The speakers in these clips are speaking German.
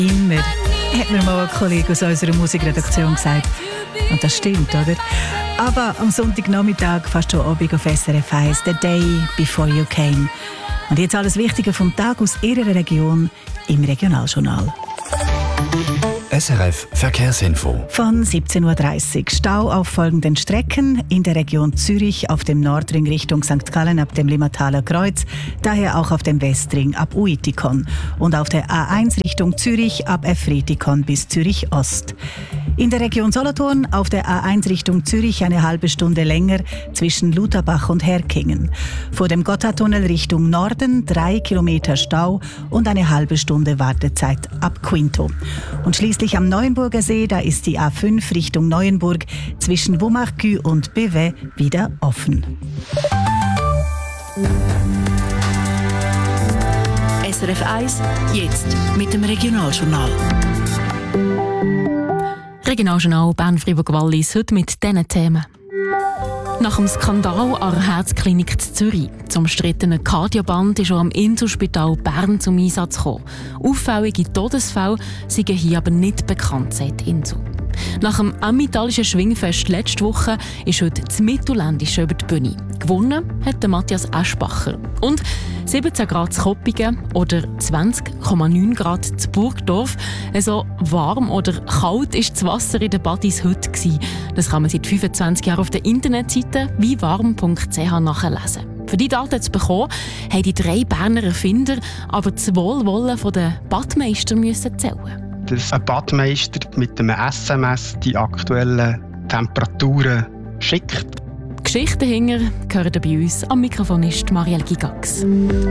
Immer, hat mir mal ein Kollege aus unserer Musikredaktion gesagt. Und das stimmt, oder? Aber am Sonntagnachmittag, fast schon Abend auf SRF 1, «The Day Before You Came». Und jetzt alles Wichtige vom Tag aus Ihrer Region im Regionaljournal. SRF Verkehrsinfo. Von 17.30 Uhr. Stau auf folgenden Strecken. In der Region Zürich auf dem Nordring Richtung St. Gallen ab dem Limmataler Kreuz. Daher auch auf dem Westring ab Uitikon. Und auf der A1 Richtung Zürich ab Efretikon bis Zürich Ost. In der Region Solothurn auf der A1 Richtung Zürich eine halbe Stunde länger zwischen Lutherbach und Herkingen. Vor dem Gotthardtunnel Richtung Norden 3 Kilometer Stau und eine halbe Stunde Wartezeit ab Quinto. Und schließlich am Neuenburger See, da ist die A5 Richtung Neuenburg zwischen Womachgü und Beauvais wieder offen. SRF 1, jetzt mit dem Regionaljournal. Regionaljournal Bern-Fribourg-Wallis, heute mit diesen Themen. Nach dem Skandal an der Herzklinik in Zürich, zum umstrittenen Cardioband, ist auch am Inselspital Bern zum Einsatz gekommen. Auffällige Todesfälle sind hier aber nicht bekannt, sagt Insel. Nach dem Ammitalischen Schwingfest letzte Woche ist heute das Mittelländische über die Bühne. Gewonnen hat Matthias Aschbacher. Und 17 Grad zu Koppingen oder 20,9 Grad zu Burgdorf. Also warm oder kalt war das Wasser in den Badis heute gewesen. Das kann man seit 25 Jahren auf der Internetseite wiewarm.ch nachlesen. Für die Daten zu bekommen, haben die 3 Berner Erfinder aber das Wohlwollen der Badmeister müssen zählen. Dass ein Badmeister mit einem SMS die aktuellen Temperaturen schickt. Die Geschichte dahinter gehört bei uns. Am Mikrofon ist Marielle Gigax.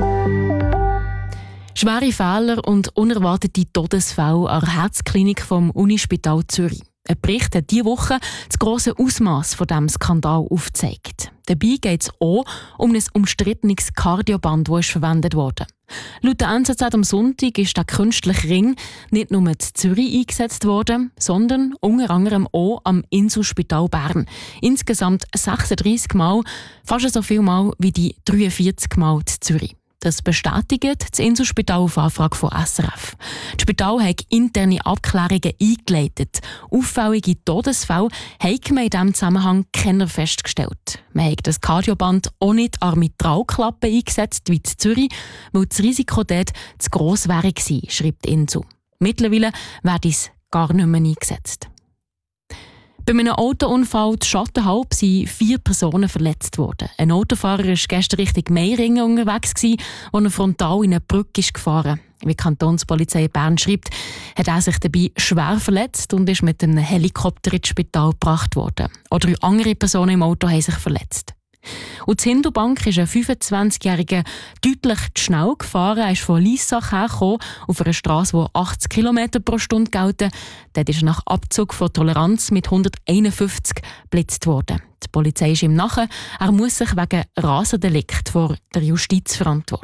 Schwere Fehler und unerwartete Todesfälle an der Herzklinik vom Unispital Zürich. Ein Bericht hat diese Woche das grosse Ausmaß von diesem Skandal aufgezeigt. Dabei geht es auch um ein umstrittenes Cardioband, das verwendet wurde. Laut der NZZ am Sonntag ist der künstliche Ring nicht nur in Zürich eingesetzt worden, sondern unter anderem auch am Inselspital Bern. Insgesamt 36 Mal, fast so viel Mal wie die 43 Mal in Zürich. Das bestätigt das Inselspital auf Anfrage von SRF. Das Spital hat interne Abklärungen eingeleitet. Auffällige Todesfälle haben wir in diesem Zusammenhang keiner festgestellt. Man hat das Cardioband auch nicht an Mitralklappen eingesetzt wie in Zürich, weil das Risiko dort zu gross wäre, schreibt Insel. Mittlerweile wird es gar nicht mehr eingesetzt. Bei einem Autounfall in Schattenhalb sind 4 Personen verletzt worden. Ein Autofahrer war gestern Richtung Meiringen unterwegs, als er frontal in eine Brücke gefahren ist. Wie die Kantonspolizei Bern schreibt, hat er sich dabei schwer verletzt und ist mit einem Helikopter ins Spital gebracht worden. Auch 3 andere Personen im Auto haben sich verletzt. Und in Hindelbank ist ein 25-Jähriger deutlich zu schnell gefahren. Er ist von Liessach hergekommen, auf einer Strasse, die 80 km pro Stunde gelten. Dort ist er nach Abzug von Toleranz mit 151 geblitzt worden. Die Polizei ist ihm nachher. Er muss sich wegen Rasendelikt vor der Justiz verantworten.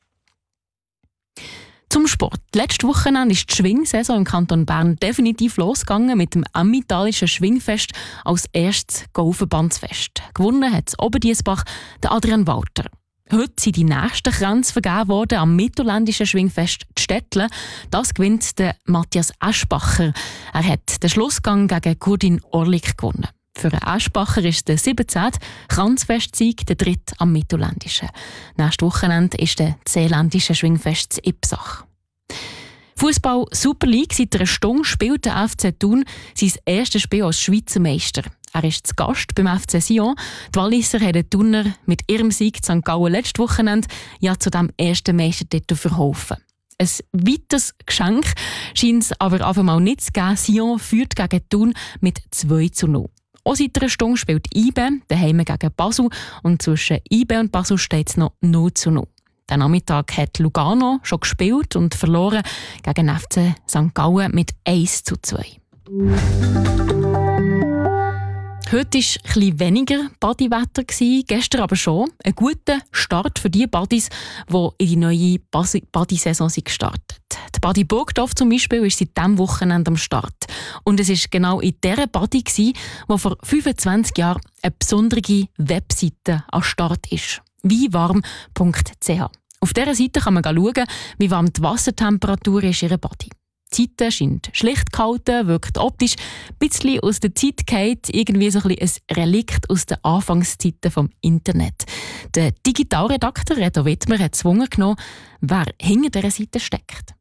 Zum Sport. Letzte Wochenende ist die Schwingsaison im Kanton Bern definitiv losgegangen mit dem Ammitalischen Schwingfest als erstes Golfverbandsfest. Gewonnen hat das Oberdiessbach der Adrian Walter. Heute sind die nächsten Kränze vergeben worden am Mittelländischen Schwingfest Städtle. Das gewinnt der Matthias Aschbacher. Er hat den Schlussgang gegen Gurdin Orlik gewonnen. Für Aschbacher ist der 17. Kranzfestsieg der 3. am Mittelländischen. Nächstes Wochenende ist der Seeländische Schwingfest in Ipsach. Fußball Super League. Seit einer Stunde spielt der FC Thun sein erstes Spiel als Schweizer Meister. Er ist zu Gast beim FC Sion. Die Walliser haben den Thuner mit ihrem Sieg in St. Gallen letztes Wochenende ja zu dem ersten Meistertitel verholfen. Ein weiteres Geschenk scheint es aber auf einmal nicht zu geben. Sion führt gegen Thun mit 2:0. Auch seit einer Stunde spielt IBE daheim gegen Basel und zwischen IBE und Basel steht es noch 0:0. Den Nachmittag hat Lugano schon gespielt und verloren gegen FC St. Gallen mit 1:2. Heute war etwas weniger Badiwetter, gestern aber schon. Ein guter Start für die Badis, die in die neue Badisaison gestartet sind. Die Badi Burgdorf zum Beispiel ist seit diesem Wochenende am Start. Und es war genau in dieser Badi, wo vor 25 Jahren eine besondere Webseite am Start ist. wiewarm.ch. Auf dieser Seite kann man schauen, wie warm die Wassertemperatur ist in ihrer Badi. Die Seite scheint schlicht gehalten, wirkt optisch ein bisschen aus der Zeit gefallen, irgendwie so ein Relikt aus den Anfangszeiten vom Internet. Der Digitalredakteur Reto Wittmer hat gezwungen genommen, wer hinter dieser Seite steckt.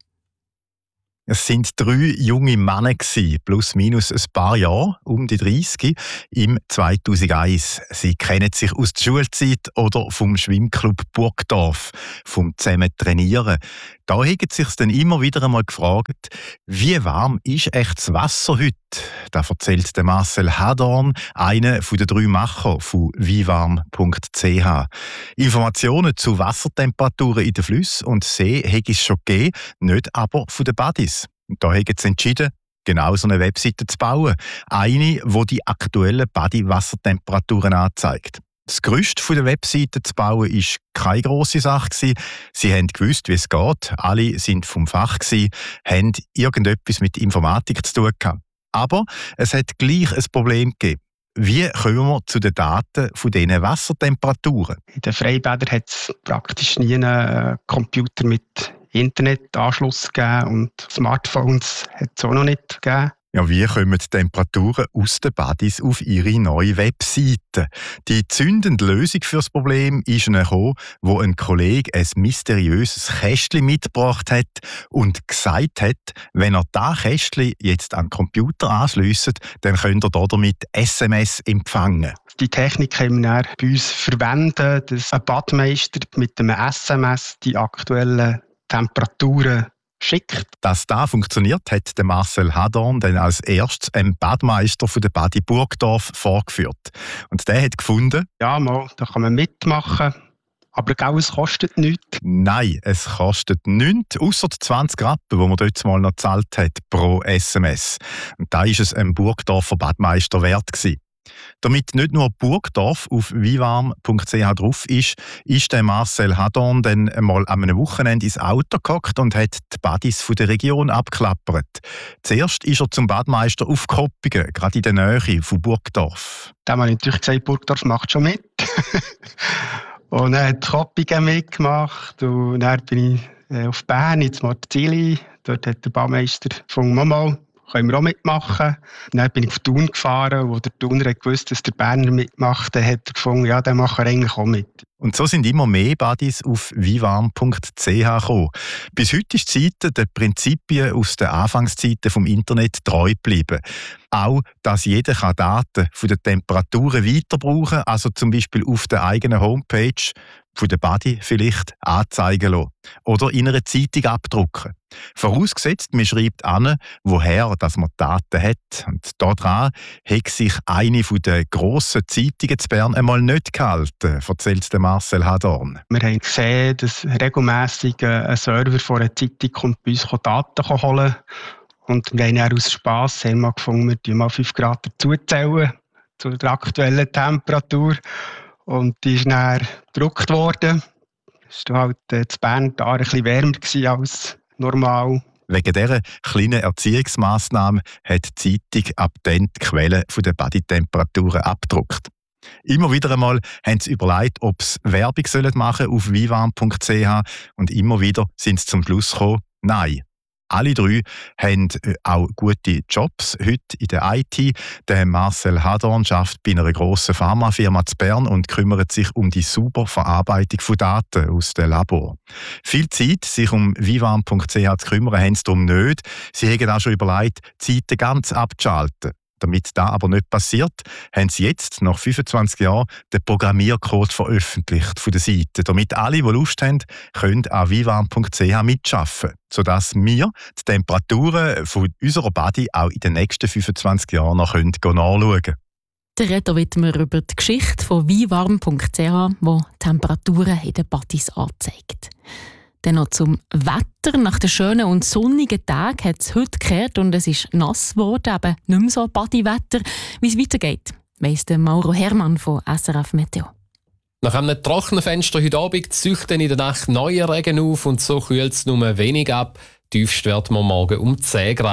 Es sind 3 junge Männer, plus minus ein paar Jahre, um die 30, im 2001. Sie kennen sich aus der Schulzeit oder vom Schwimmclub Burgdorf, vom zusammen Trainieren. Da haben sie sich dann immer wieder einmal gefragt, wie warm ist echt das Wasser heute? Das erzählt der Marcel Hadorn, einer der 3 Macher von wiwarm.ch. Informationen zu Wassertemperaturen in den Flüssen und Seen hat es schon gegeben, nicht aber von den Buddies. Und da haben sie entschieden, genau so eine Webseite zu bauen. Eine, die aktuellen Buddy-Wassertemperaturen anzeigt. Das Gerüst der Webseite zu bauen war keine grosse Sache. Sie haben gewusst, wie es geht. Alle sind vom Fach, haben irgendetwas mit Informatik zu tun gehabt. Aber es hat gleich ein Problem gegeben. Wie kommen wir zu den Daten von diesen Wassertemperaturen? In den Freibädern hat es praktisch nie einen Computer mit Internetanschluss gegeben und Smartphones hat es auch noch nicht gegeben. Ja, wie kommen die Temperaturen aus den Buddies auf ihre neue Webseite? Die zündende Lösung für das Problem ist gekommen, wo ein Kollege ein mysteriöses Kästchen mitgebracht hat und gesagt hat, wenn er das Kästchen jetzt an den Computer anschliesst, dann könnt ihr damit SMS empfangen. Die Technik haben wir bei uns verwendet, dass ein Badmeister mit einem SMS die aktuellen Temperaturen schickt. Dass das funktioniert, hat der Marcel Hadorn dann als erstes einem Badmeister von der Badi Burgdorf vorgeführt. Und der hat gefunden, ja, mal, da kann man mitmachen, aber es kostet nichts. Nein, es kostet nichts, ausser die 20 Rappen, die man dort mal noch gezahlt hat pro SMS. Und da war es einem Burgdorfer Badmeister wert gewesen. Damit nicht nur Burgdorf auf wiwarm.ch drauf ist der Marcel Hadorn dann einmal an einem Wochenende ins Auto gehockt und hat die Badis der Region abgeklappert. Zuerst ist er zum Badmeister auf Koppingen, gerade in der Nähe von Burgdorf. Da habe ich natürlich gesagt, Burgdorf macht schon mit. Und er hat Koppingen mitgemacht und dann bin ich auf Bern, ins Martili. Dort hat der Badmeister gefunden, Mama, können wir auch mitmachen. Dann bin ich auf Thun gefahren, wo der Thuner gewusst hat, dass der Berner mitmacht. Dann hat er gefunden, ja, der macht eigentlich auch mit. Und so sind immer mehr Buddies auf wiwarm.ch gekommen. Bis heute ist die Seite den Prinzipien aus den Anfangszeiten vom Internet treu geblieben. Auch, dass jeder Daten von den Temperaturen weiter brauchen kann, also zum Beispiel auf der eigenen Homepage von der Buddy vielleicht anzeigen lassen oder in einer Zeitung abdrucken. Vorausgesetzt, man schreibt an, woher dass man Daten hat. Und daran hat sich eine der grossen Zeitungen zu Bern einmal nicht gehalten, erzählt der Marcel Hadorn. Wir haben gesehen, dass regelmässig ein Server von einer Zeitung kommt, bei uns Daten holen. Und wir haben dann aus Spass gefunden, wir mal 5 Grad dazuzählen zu der aktuellen Temperatur. Und die ist dann gedruckt worden. Es war halt in Bern ein bisschen wärmer als normal. Wegen dieser kleinen Erziehungsmassnahme hat die Zeitung ab dann die Quelle der Bodytemperaturen abgedruckt. Immer wieder einmal haben sie überlegt, ob sie Werbung machen sollen auf wiwarm.ch und immer wieder sind sie zum Schluss gekommen, nein. Alle 3 haben auch gute Jobs heute in der IT. Der Marcel Hadorn arbeitet bei einer grossen Pharmafirma in Bern und kümmert sich um die saubere Verarbeitung von Daten aus dem Labor. Viel Zeit, sich um wiwarm.ch zu kümmern, haben sie darum nicht. Sie haben auch schon überlegt, die Seite ganz abzuschalten. Damit das aber nicht passiert, haben sie jetzt, nach 25 Jahren, den Programmiercode veröffentlicht von der Seite, damit alle, die Lust haben, können an wiwarm.ch mitarbeiten, sodass wir die Temperaturen von unserer Body auch in den nächsten 25 Jahren noch nachschauen können. Der Reto Wittmer über die Geschichte von wiwarm.ch, wo Temperaturen in den Badis anzeigt. Dann noch zum Wetter. Nach den schönen und sonnigen Tagen hat es heute gekehrt und es ist nass geworden, eben nicht mehr so Badi-Wetter. Wie es weitergeht, weiss der Mauro Hermann von SRF Meteo. Nach einem trockenen Fenster heute Abend zieht dann in der Nacht neuer Regen auf und so kühlt es nur wenig ab. Tiefst wird man morgen um 10 Grad.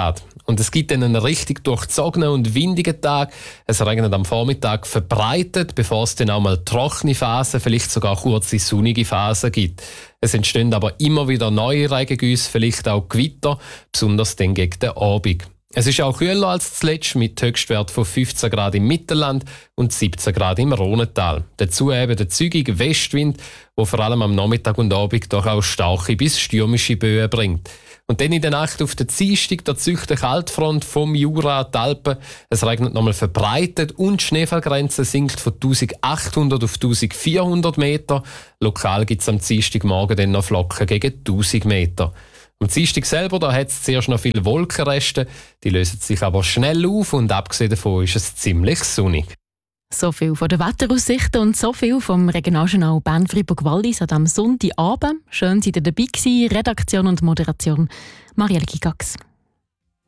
Und es gibt dann einen richtig durchzogenen und windigen Tag. Es regnet am Vormittag verbreitet, bevor es dann auch mal trockene Phasen, vielleicht sogar kurze sonnige Phasen gibt. Es entstehen aber immer wieder neue Regengüsse, vielleicht auch Gewitter, besonders dann gegen den Abend. Es ist auch kühler als zuletzt, mit Höchstwert von 15 Grad im Mittelland und 17 Grad im Rhonental. Dazu eben der zügige Westwind, der vor allem am Nachmittag und Abend doch auch starke bis stürmische Böen bringt. Und dann in der Nacht auf den Dienstag, da zieht die Kaltfront vom Jura an die Alpen. Es regnet nochmal verbreitet und die Schneefallgrenze sinkt von 1800 auf 1400 Meter. Lokal gibt es am Dienstagmorgen dann noch Flocken gegen 1000 Meter. Am Dienstag selber da hat es zuerst noch viele Wolkenreste, die lösen sich aber schnell auf und abgesehen davon ist es ziemlich sonnig. So viel von den Wetteraussichten und so viel vom Regionaljournal Bern-Fribourg-Wallis an diesem Sonntagabend. Schön, seid ihr dabei gewesen. Redaktion und Moderation Marielle Gigax.